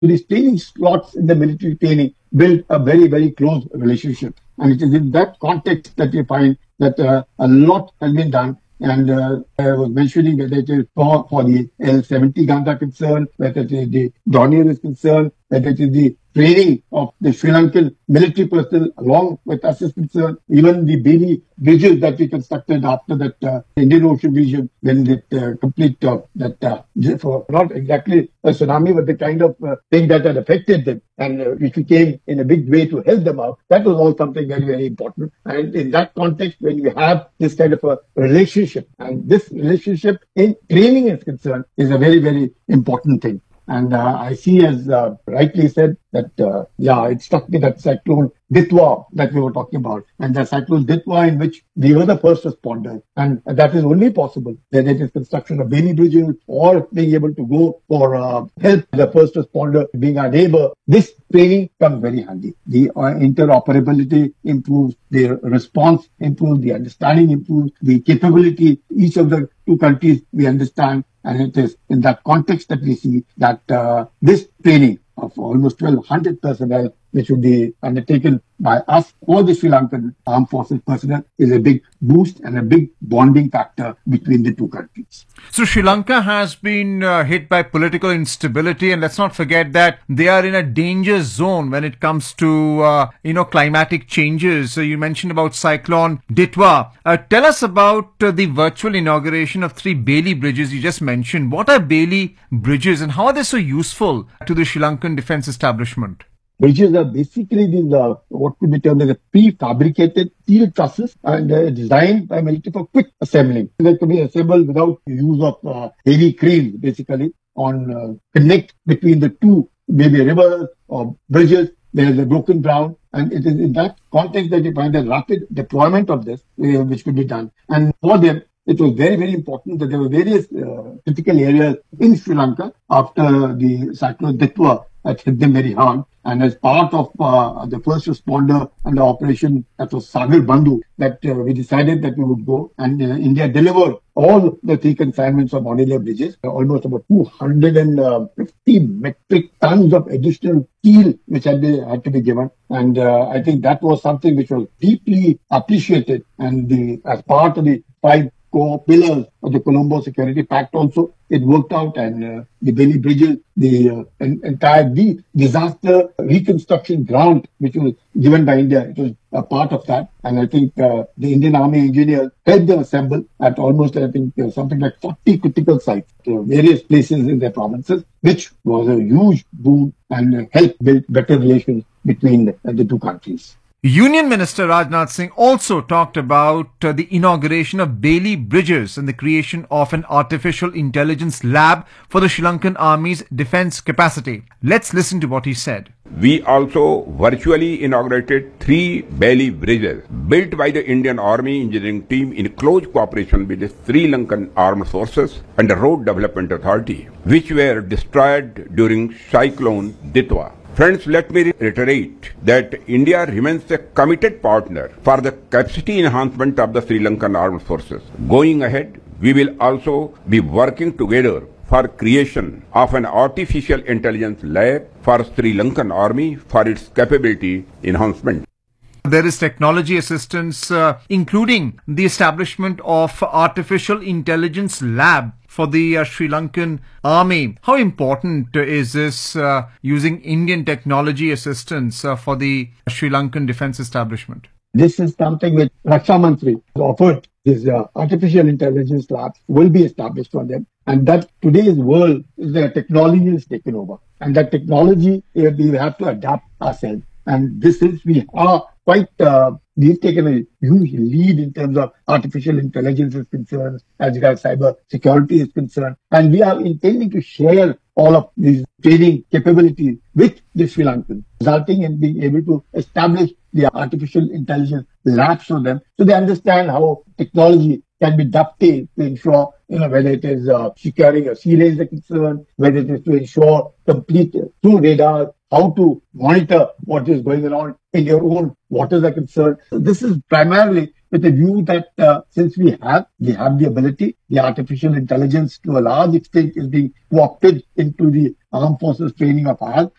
these training slots in the military training build a very, very close relationship. And it is in that context that you find that a lot has been done. And I was mentioning whether it is for the L-70 guns are concerned, whether it is the Dornier is concerned, whether it is the training of the Sri Lankan military personnel along with us is concerned, even the Bailey bridges that we constructed after that Indian Ocean region, when it for not exactly a tsunami, but the kind of thing that had affected them and which we came in a big way to help them out. That was all something very, very important. And in that context, when you have this kind of a relationship, and this relationship in training is concerned, is a very, very important thing. And I see, as rightly said, that, it struck me that cyclone Ditwa that we were talking about. And the cyclone Ditwa in which we were the first responders. And that is only possible when it is construction of Bailey bridges or being able to go for help the first responder being our neighbor. This training comes very handy. The interoperability improves, the response improves, the understanding improves, the capability, each of the two countries we understand. And it is in that context that we see that this training of almost 1,200 personnel, which would be undertaken by us or the Sri Lankan Armed Forces personnel, is a big boost and a big bonding factor between the two countries. So Sri Lanka has been hit by political instability, and let's not forget that they are in a danger zone when it comes to climatic changes. So you mentioned about Cyclone Ditwa. Tell us about the virtual inauguration of 3 Bailey bridges you just mentioned. What are Bailey bridges and how are they so useful to the Sri Lankan defense establishment? Bridges are basically these what could be termed as a prefabricated steel trusses and designed by military for quick assembling. They can be assembled without the use of heavy cranes, basically, on connect between the two, maybe rivers or bridges. There is a broken ground, and it is in that context that you find a rapid deployment of this, which could be done. And for them, it was very, very important that there were various critical areas in Sri Lanka after the cyclone Ditwa had hit them very hard. And as part of the first responder and the operation that was Sagar Bandhu, that we decided that we would go, and India delivered all the 3 consignments of modular bridges, almost about 250 metric tons of additional steel which had to be given. And I think that was something which was deeply appreciated. And as part of the 5 core pillars of the Colombo Security Pact also, it worked out, and the Bailey bridges, the entire disaster reconstruction grant which was given by India, it was a part of that. And I think the Indian Army engineers helped them assemble at almost, I think, something like 40 critical sites, various places in their provinces, which was a huge boon and helped build better relations between the two countries. Union Minister Rajnath Singh also talked about the inauguration of Bailey bridges and the creation of an artificial intelligence lab for the Sri Lankan Army's defense capacity. Let's listen to what he said. We also virtually inaugurated 3 Bailey bridges built by the Indian Army engineering team in close cooperation with the Sri Lankan Armed Forces and the Road Development Authority, which were destroyed during Cyclone Ditwa. Friends, let me reiterate that India remains a committed partner for the capacity enhancement of the Sri Lankan Armed Forces. Going ahead, we will also be working together for creation of an artificial intelligence lab for Sri Lankan Army for its capability enhancement. There is technology assistance, including the establishment of artificial intelligence lab for the Sri Lankan Army. How important is this using Indian technology assistance for the Sri Lankan defense establishment? This is something which Raksha Mantri offered. This artificial intelligence labs will be established for them. And that today's world, the technology is taken over. And that technology, we have to adapt ourselves. And this is, we are quite, we've taken a huge lead in terms of artificial intelligence is concerned, as far as cyber security is concerned. And we are intending to share all of these training capabilities with the Sri Lankans, resulting in being able to establish the artificial intelligence labs for them so they understand how technology can be dovetailed to ensure whether it is securing a sea lanes are concerned, whether it is to ensure complete through radar, how to monitor what is going on in your own waters are concerned. So this is primarily with the view that since we have the ability, the artificial intelligence to a large extent is being co-opted into the armed forces training of ours.